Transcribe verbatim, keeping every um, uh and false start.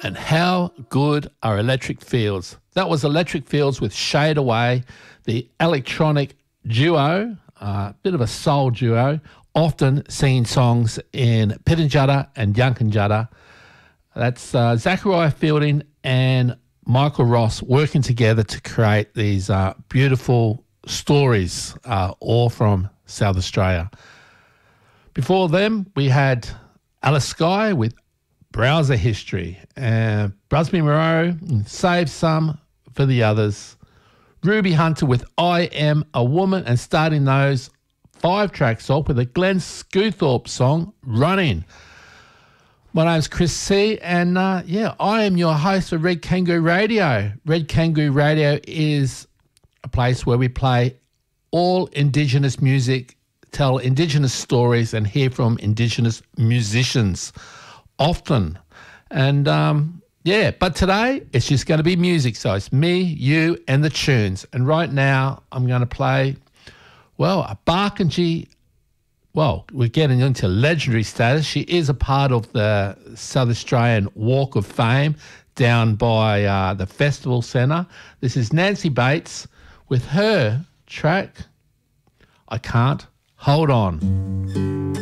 And how good are Electric Fields? That was Electric Fields with Shade Away, the electronic duo, a uh, bit of a soul duo, often singing songs in Pitjantjatjara and Yankunytjatjara. That's uh, Zachariah Fielding and Michael Ross working together to create these uh, beautiful stories, uh, all from South Australia. Before them, we had Alice Skye with Browser History, and Brusby Moreau, Save Some for the Others. Ruby Hunter with I Am a Woman, and starting those five tracks off with a Glenn Scewthorpe song, Running. My name's Chris C, and uh, yeah, I am your host of Red Kangaroo Radio. Red Kangaroo Radio is a place where we play all Indigenous music, tell Indigenous stories, and hear from Indigenous musicians often. And um, yeah, but today it's just going to be music. So it's me, you, and the tunes. And right now I'm going to play, well, a Barkindji. Well, we're getting into legendary status. She is a part of the South Australian Walk of Fame down by uh, the Festival Centre. This is Nancy Bates with her track, I Can't Hold On.